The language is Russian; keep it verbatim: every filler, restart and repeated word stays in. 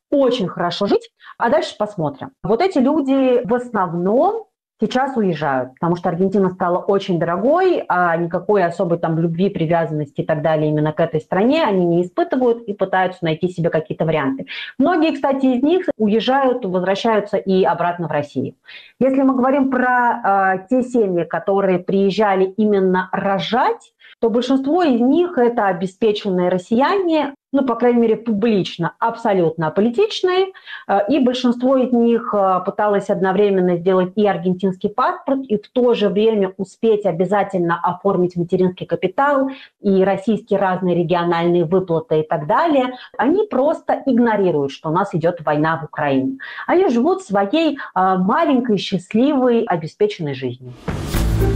очень хорошо жить, а дальше посмотрим. Вот эти люди в основном сейчас уезжают, потому что Аргентина стала очень дорогой, а никакой особой там любви, привязанности и так далее именно к этой стране они не испытывают и пытаются найти себе какие-то варианты. Многие, кстати, из них уезжают, возвращаются и обратно в Россию. Если мы говорим про э, те семьи, которые приезжали именно рожать, то большинство из них это обеспеченные россияне, ну, по крайней мере, публично, абсолютно аполитичные, и большинство из них пыталось одновременно сделать и аргентинский паспорт, и в то же время успеть обязательно оформить материнский капитал, и российские разные региональные выплаты и так далее. Они просто игнорируют, что у нас идет война в Украине. Они живут своей маленькой, счастливой, обеспеченной жизнью.